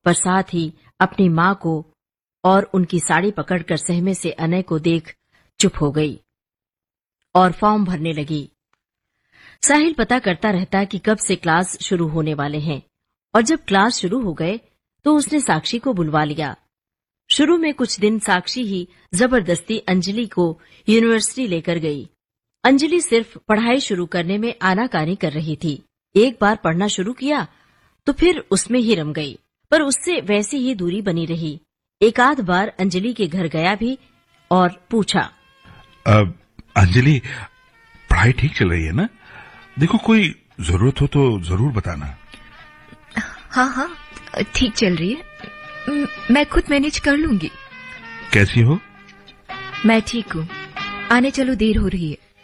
पर साथ ही अपनी माँ को और उनकी साड़ी पकड़कर सहमे से अनय को देख चुप हो गई और फॉर्म भरने लगी। साहिल पता करता रहता कि कब से क्लास शुरू होने वाले हैं, और जब क्लास शुरू हो गए तो उसने साक्षी को बुलवा लिया। शुरू में कुछ दिन साक्षी ही जबरदस्ती अंजलि को यूनिवर्सिटी लेकर गई। अंजलि सिर्फ पढ़ाई शुरू करने में आनाकानी कर रही थी। एक बार पढ़ना शुरू किया तो फिर उसमें ही रम गई, पर उससे वैसी ही दूरी बनी रही। एक आध बार अंजलि के घर गया भी और पूछा, अंजलि पढ़ाई ठीक चल रही है ना? देखो कोई जरूरत हो तो जरूर बताना। हाँ, ठीक चल रही है, मैं खुद मैनेज कर लूंगी। कैसी हो? मैं ठीक हूँ, आने चलो, देर हो रही है।